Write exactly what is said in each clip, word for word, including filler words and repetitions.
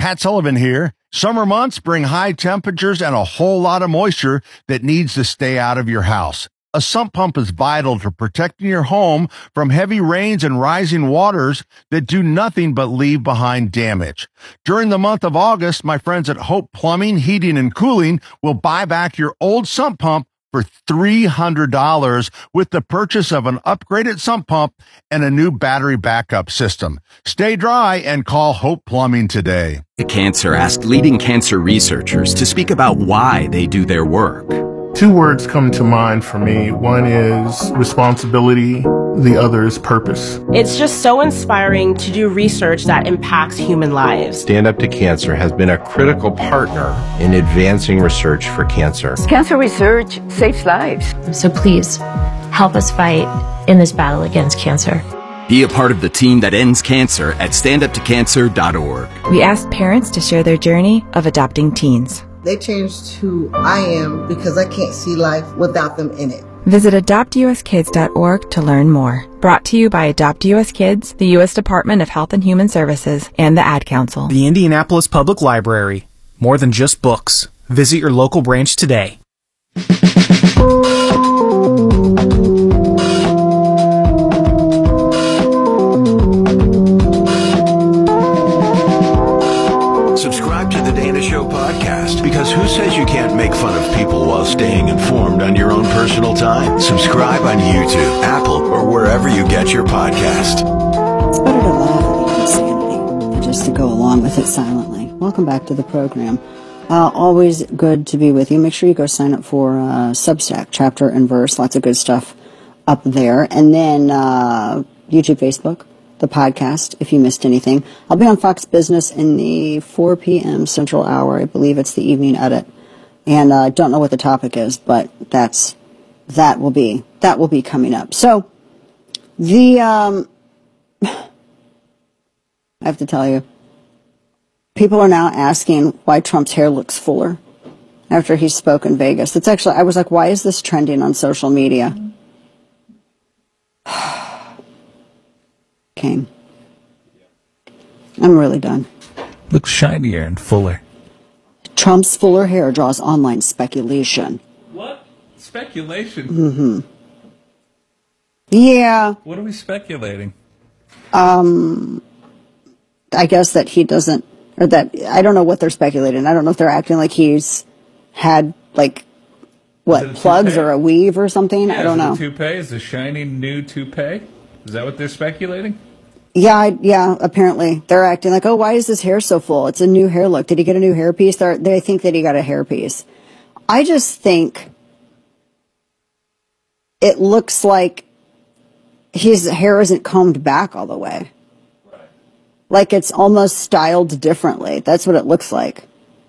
Pat Sullivan here. Summer months bring high temperatures and a whole lot of moisture that needs to stay out of your house. A sump pump is vital to protecting your home from heavy rains and rising waters that do nothing but leave behind damage. During the month of August, my friends at Hope Plumbing, Heating, and Cooling will buy back your old sump pump for three hundred dollars with the purchase of an upgraded sump pump and a new battery backup system. Stay dry and call Hope Plumbing today. Cancer asked leading cancer researchers to speak about why they do their work. Two words come to mind for me. One is responsibility. The other is purpose. It's just so inspiring to do research that impacts human lives. Stand Up to Cancer has been a critical partner in advancing research for cancer. Cancer research saves lives. So please, help us fight in this battle against cancer. Be a part of the team that ends cancer at stand up to cancer dot org. We asked parents to share their journey of adopting teens. They changed who I am because I can't see life without them in it. Visit adopt u s kids dot org to learn more. Brought to you by Adopt U S Kids, the U S Department of Health and Human Services, and the Ad Council. The Indianapolis Public Library. More than just books. Visit your local branch today. Subscribe to the Dana Show podcast, because who says you can't make fun of people while staying informed on your own personal time? Subscribe on YouTube, Apple, or wherever you get your podcast. It's better to laugh at the insanity than just to go along with it silently. Welcome back to the program. Uh, always good to be with you. Make sure you go sign up for uh, Substack, Chapter and Verse. Lots of good stuff up there. And then uh, YouTube, Facebook, the podcast, if you missed anything. I'll be on Fox Business in the four p.m. Central Hour. I believe it's the evening edit. And I uh, don't know what the topic is, but that's that will be that will be coming up. So the um, I have to tell you, people are now asking why Trump's hair looks fuller after he spoke in Vegas. It's actually, I was like, why is this trending on social media? Kane. I'm really done. Looks shinier and fuller. Trump's fuller hair draws online speculation. What? Speculation? Mm-hmm. Yeah. What are we speculating? Um, I guess that he doesn't, or that, I don't know what they're speculating. I don't know if they're acting like he's had, like, what, plugs or a weave or something? Yeah, I don't is it know. A toupee? Is a shiny new toupee? Is that what they're speculating? Yeah, I, yeah, apparently. They're acting like, oh, why is his hair so full? It's a new hair look. Did he get a new hairpiece? They're, they think that he got a hairpiece. I just think it looks like his hair isn't combed back all the way. Right. Like it's almost styled differently. That's what it looks like.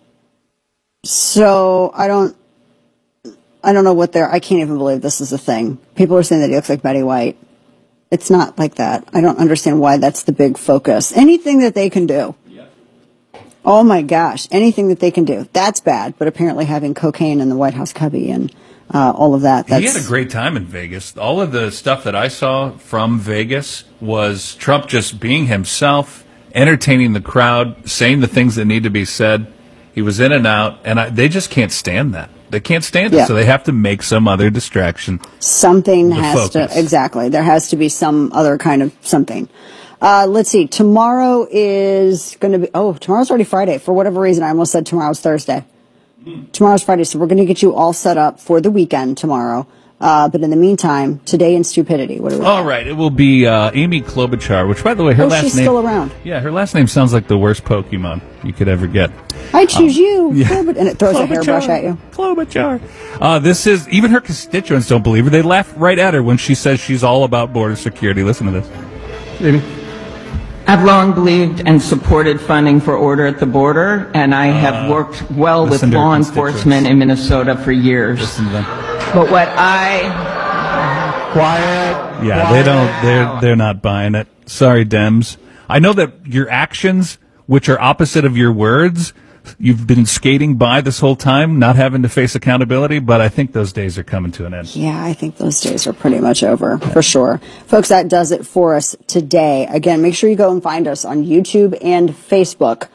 So I don't, I don't know what they're, I can't even believe this is a thing. People are saying that he looks like Betty White. It's not like that. I don't understand why that's the big focus. Anything that they can do. Yeah. Oh my gosh. Anything that they can do. That's bad. But apparently having cocaine in the White House cubby and uh, all of that. That's... He had a great time in Vegas. All of the stuff that I saw from Vegas was Trump just being himself, entertaining the crowd, saying the things that need to be said. He was in and out, and I, they just can't stand that. They can't stand it, yeah. So they have to make some other distraction. Something has focus. to, exactly. There has to be some other kind of something. Uh, let's see. Tomorrow is going to be, oh, tomorrow's already Friday. For whatever reason, I almost said tomorrow's Thursday. Mm. Tomorrow's Friday, so we're going to get you all set up for the weekend tomorrow. Uh, but in the meantime, today in stupidity. What are we? All at? Right, it will be uh, Amy Klobuchar, which, by the way, her oh, last she's name. she's still around. Yeah, her last name sounds like the worst Pokemon you could ever get. I choose um, you. Yeah. Klobach- and it throws Klobuchar. a hairbrush at you. Klobuchar. Uh, this is, even her constituents don't believe her. They laugh right at her when she says she's all about border security. Listen to this. Amy. I've long believed and supported funding for order at the border, and I have uh, worked well with law enforcement in Minnesota for years. Listen to them. But what I... Quiet. Yeah, quiet. they don't, they're, they're not buying it. Sorry, Dems. I know that your actions, which are opposite of your words, you've been skating by this whole time, not having to face accountability, but I think those days are coming to an end. Yeah, I think those days are pretty much over, for sure. Folks, that does it for us today. Again, make sure you go and find us on YouTube and Facebook.